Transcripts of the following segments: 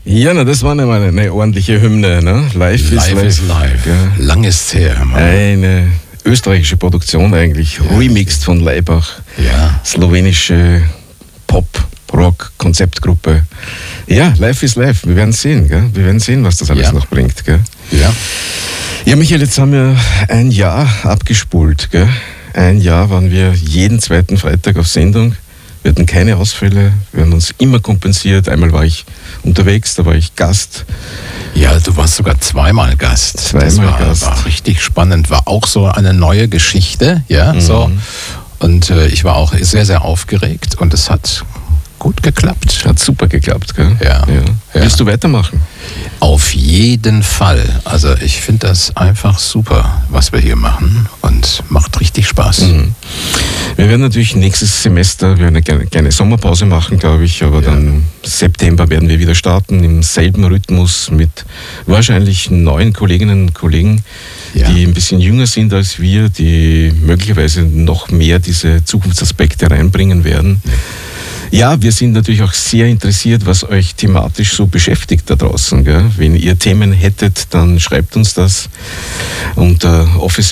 Ja, na, das war einmal eine ordentliche Hymne, ne? Life is life. Ja. Lang ist's her. Mann. Eine österreichische Produktion eigentlich, ja. Remixed von Laibach. Ja. Slowenische Pop-Rock-Konzeptgruppe. Ja, Life is life. Wir werden sehen, gell? Wir werden sehen, was das alles noch bringt, gell? Ja. Ja, Michael, jetzt haben wir ein Jahr abgespult, gell? Ein Jahr waren wir jeden zweiten Freitag auf Sendung. Wir hatten keine Ausfälle, wir haben uns immer kompensiert. Einmal war ich unterwegs, da war ich Gast. Ja, du warst sogar zweimal Gast. Zweimal Gast. War richtig spannend, war auch so eine neue Geschichte, ja, so. Und ich war auch sehr, sehr aufgeregt und es hat gut geklappt. Hat super geklappt, gell? Ja. Willst du weitermachen? Auf jeden Fall. Also ich finde das einfach super, was wir hier machen und macht richtig Spaß. Wir werden natürlich nächstes Semester eine kleine Sommerpause machen, glaube ich, aber dann September werden wir wieder starten im selben Rhythmus mit wahrscheinlich neuen Kolleginnen und Kollegen, die ein bisschen jünger sind als wir, die möglicherweise noch mehr diese Zukunftsaspekte reinbringen werden. Ja, wir sind natürlich auch sehr interessiert, was euch thematisch so beschäftigt da draußen. Gell? Wenn ihr Themen hättet, dann schreibt uns das unter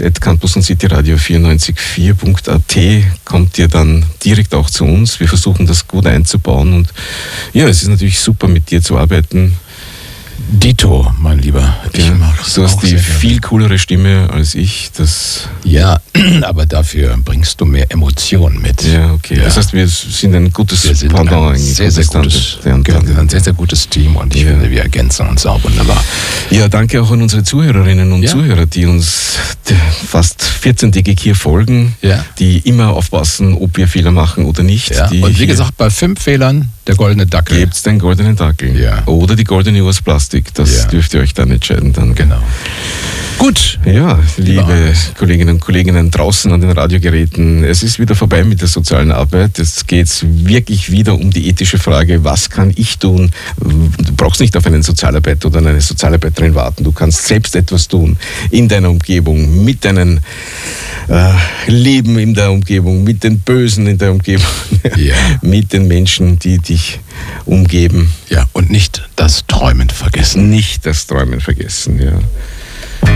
office@campus&cityradio944.at kommt ihr dann direkt auch zu uns. Wir versuchen das gut einzubauen und ja, es ist natürlich super, mit dir zu arbeiten. Dito, mein Lieber. Ich mag's. Du hast die viel coolere Stimme als ich. Ja, aber dafür bringst du mehr Emotionen mit. Ja, okay. Ja. Das heißt, wir sind ein gutes Pendant eigentlich. Ein sehr, sehr gutes Team und ich finde, wir ergänzen uns auch wunderbar. Ja, danke auch an unsere Zuhörerinnen und Zuhörer, die uns fast 14-tägig hier folgen, die immer aufpassen, ob wir Fehler machen oder nicht. Ja. Und wie gesagt, bei 5 Fehlern der goldene Dackel. Gibt's den goldenen Dackel. Ja. Oder die goldene Uhr aus Plastik. Das dürft ihr euch dann entscheiden. Dann. Genau. Gut. Ja, liebe Kolleginnen und Kollegen draußen an den Radiogeräten, es ist wieder vorbei mit der sozialen Arbeit. Jetzt geht es wirklich wieder um die ethische Frage, was kann ich tun? Du brauchst nicht auf einen Sozialarbeiter oder eine Sozialarbeiterin warten. Du kannst selbst etwas tun in deiner Umgebung, mit deinen Leben in der Umgebung, mit den Bösen in der Umgebung, mit den Menschen, die dich umgeben. Ja, und nicht das Träumen vergessen. Nicht das Träumen vergessen, ja.